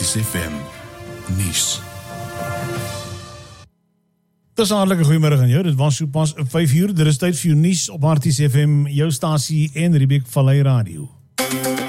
FM nuus. Dis 'n hartlike goeiemôre aan jou. Dit was so pas 5:00. Dit is tyd vir jou nuus op Arties FM, jou stasie en Riebeek Vallei Radio.